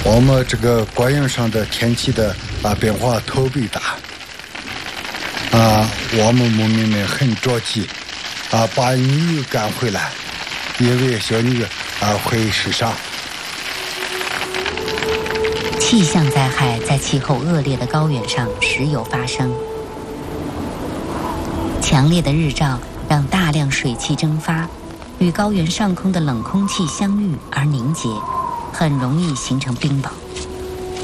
我们这个高原上的天气的变化特别大我们牧民们很着急把牛赶回来，因为小牛会受伤。 气象灾害在气候恶劣的高原上时有发生。强烈的日照让大量水汽蒸发，与高原上空的冷空气相遇而凝结，很容易形成冰雹。